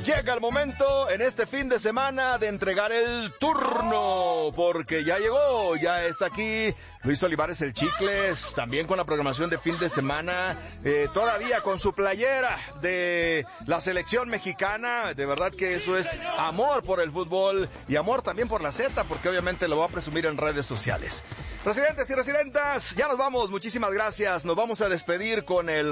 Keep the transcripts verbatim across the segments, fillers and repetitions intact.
Llega el momento en este fin de semana de entregar el turno, porque ya llegó, ya está aquí Luis Olivares el Chicles, también con la programación de fin de semana, eh, todavía con su playera de la selección mexicana. De verdad que eso es amor por el fútbol y amor también por la Z, porque obviamente lo va a presumir en redes sociales. Residentes y residentas, ya nos vamos, muchísimas gracias. Nos vamos a despedir con el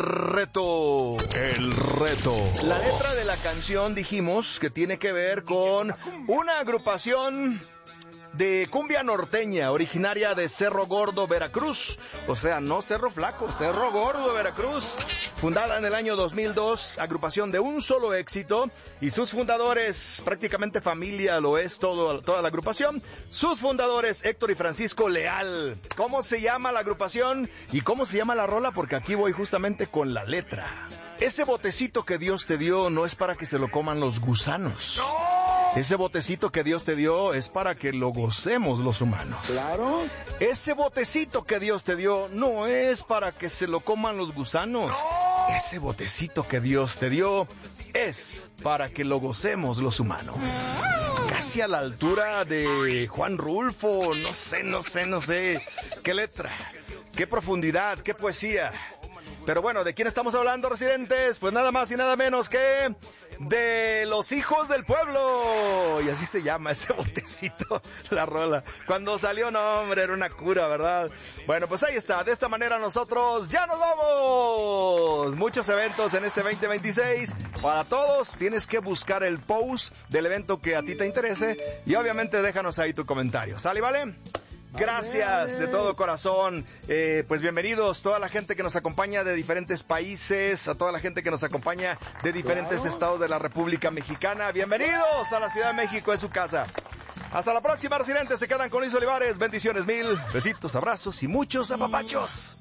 reto. El reto. La letra de la canción dijimos que tiene que ver con una agrupación de cumbia norteña, originaria de Cerro Gordo, Veracruz. O sea, no Cerro Flaco, Cerro Gordo, Veracruz. Fundada en el año dos mil dos, agrupación de un solo éxito. Y sus fundadores, prácticamente familia lo es todo, toda la agrupación. Sus fundadores, Héctor y Francisco Leal. ¿Cómo se llama la agrupación? ¿Y cómo se llama la rola? Porque aquí voy justamente con la letra. Ese botecito que Dios te dio no es para que se lo coman los gusanos. Ese botecito que Dios te dio es para que lo gocemos los humanos. Claro. Ese botecito que Dios te dio no es para que se lo coman los gusanos. Ese botecito que Dios te dio es para que lo gocemos los humanos. Casi a la altura de Juan Rulfo, no sé, no sé, no sé. Qué letra, qué profundidad, qué poesía. Pero bueno, ¿de quién estamos hablando, residentes? Pues nada más y nada menos que de los hijos del pueblo. Y así se llama ese botecito, la rola. Cuando salió, no, hombre, era una cura, ¿verdad? Bueno, pues ahí está. De esta manera nosotros ya nos vamos. Muchos eventos en este veinte veintiséis. Para todos, tienes que buscar el post del evento que a ti te interese. Y obviamente déjanos ahí tu comentario. ¿Sale, vale? Gracias de todo corazón, eh, pues bienvenidos toda la gente que nos acompaña de diferentes países, a toda la gente que nos acompaña de diferentes claro. estados de la República Mexicana. Bienvenidos a la Ciudad de México, es su casa. Hasta la próxima, residentes, se quedan con Luis Olivares. Bendiciones mil, besitos, abrazos y muchos apapachos.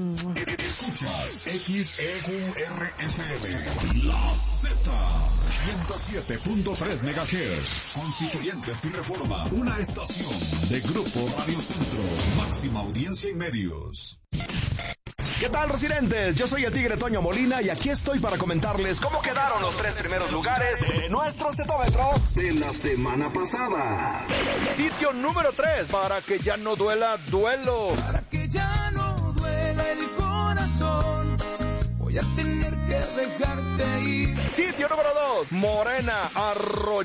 Escuchas X E U R F M, La Z, ciento siete punto tres megahertz, Constituyentes y Reforma, una estación de Grupo Radio Centro, máxima audiencia y medios. ¿Qué tal, residentes? Yo soy el Tigre Toño Molina y aquí estoy para comentarles cómo quedaron los tres primeros lugares de nuestro cetómetro de la semana pasada. Sitio número tres, para que ya no duela, duelo. Para que ya no duela el corazón, voy a tener que dejarte ir. Sitio número dos, Morena Arroyo.